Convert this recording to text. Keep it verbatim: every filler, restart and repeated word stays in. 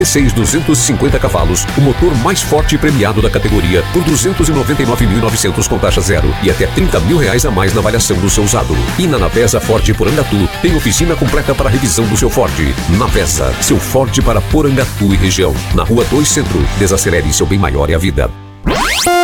seis duzentos e cinquenta cavalos, o motor mais forte e premiado da categoria, por duzentos e noventa e nove mil e novecentos com taxa zero e até trinta mil reais a mais na avaliação do seu usado. E na Navesa Ford Porangatu tem oficina completa para revisão do seu Ford. Navesa, seu Ford para Porangatu e região. Na Rua dois Centro. Desacelere, seu bem maior é a vida.